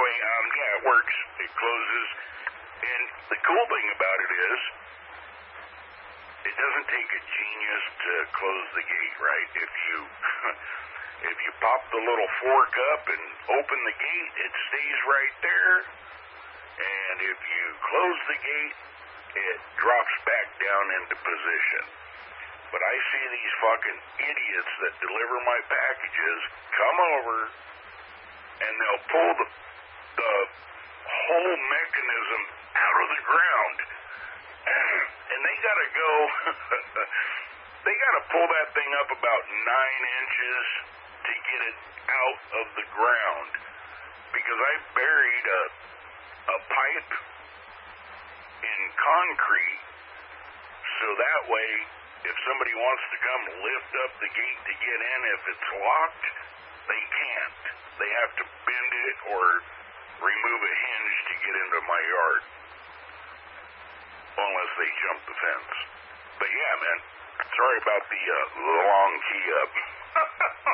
anyway, yeah, it works. It closes. And the cool thing about it is, it doesn't take a genius to close the gate, right? If you pop the little fork up and open the gate, it stays right there. And if you close the gate, it drops back down into position. But I see these fucking idiots that deliver my packages come over and they'll pull the whole mechanism out of the ground. And they gotta go, they gotta pull that thing up about 9 inches to get it out of the ground. Because I buried a pipe in concrete, so that way, if somebody wants to come lift up the gate to get in, if it's locked, they can't. They have to bend it or remove a hinge to get into my yard. Unless they jump the fence. But yeah, man, sorry about the long key up.